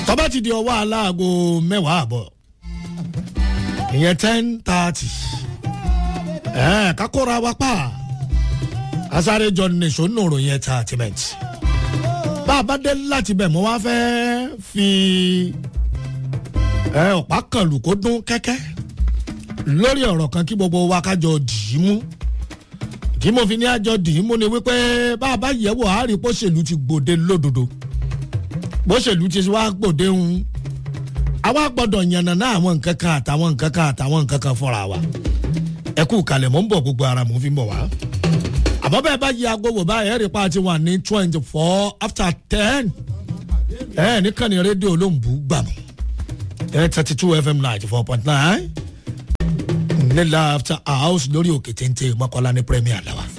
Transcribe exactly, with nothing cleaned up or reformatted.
tọ́ba ti di ọwọ́ aláàgọ́ mẹ́wàá àbọ̀ ìyẹn ten thirty ẹ̀ kakóra wa pa asáré jọ nìṣó nùrù yẹn entertainment bá a bá dé láti bẹ̀ mọ́ wá fẹ́ fi ẹ ọ̀pá kan lù kó dún kẹ́kẹ́ lórí ọ̀rọ̀ kan kí gbogbo wa kájọ dì í mú kí mo fi ní àjọ dì í mú ni wípé bá a bá yẹ̀wò àárí pósèlú ti gbòde lódodo pósèlú ti wá gbòde ń àwa gbọ́dọ̀ yànnàná àwọn nǹkan kan àtàwọn nǹkan kan àtàwọn nǹkan kan fọ́ra wa ẹ kú kalẹ̀ mọ́ ń bọ̀ gbogbo ara mọ́ fi ń bọ̀ wá àmọ́ bẹ́ẹ̀ bá yí agbowó báyìí ẹ̀rí pa ti wà ní twenty four after ten ẹ̀ nìkan ní rédíò ló ń bú gbàmù ẹ̀ thirty two fm ninety four point nine nílà after house lórí òkè téńté mọ́kànlá ní premier làwà.